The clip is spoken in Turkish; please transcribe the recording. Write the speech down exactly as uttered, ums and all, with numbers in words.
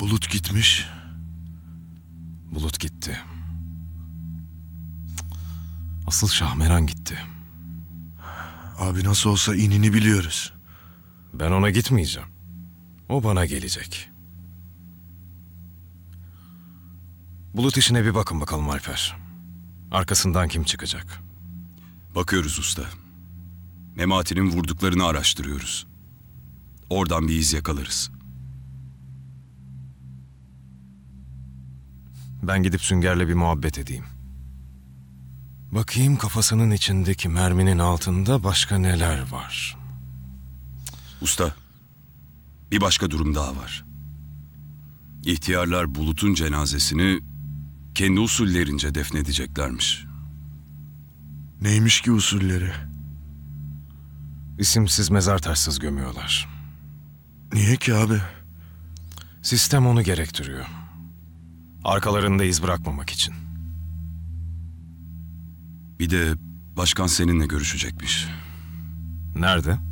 Bulut gitmiş. Bulut gitti. Asıl Şahmeran gitti. Abi nasıl olsa inini biliyoruz. Ben ona gitmeyeceğim. O bana gelecek. Bulut işine bir bakın bakalım Alper. Arkasından kim çıkacak? Bakıyoruz usta. Memati'nin vurduklarını araştırıyoruz. Oradan bir iz yakalarız. Ben gidip Sünger'le bir muhabbet edeyim. Bakayım kafasının içindeki merminin altında başka neler var. Usta, bir başka durum daha var. İhtiyarlar Bulut'un cenazesini kendi usullerince defnedeceklermiş. Neymiş ki usulleri? İsimsiz mezar taşsız gömüyorlar. Niye ki abi? Sistem onu gerektiriyor. Arkalarında iz bırakmamak için. Bir de başkan seninle görüşecekmiş. Nerede?